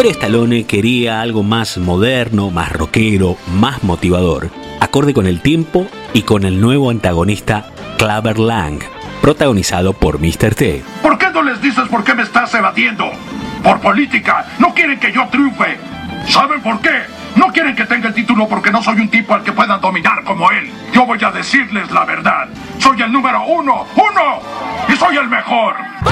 Pero Stallone quería algo más moderno, más rockero, más motivador, acorde con el tiempo y con el nuevo antagonista Clubber Lang, protagonizado por Mr. T. ¿Por qué no les dices por qué me estás evadiendo? Por política, no quieren que yo triunfe. ¿Saben por qué? No quieren que tenga el título porque no soy un tipo al que puedan dominar como él. Yo voy a decirles la verdad. Soy el número uno, y soy el mejor.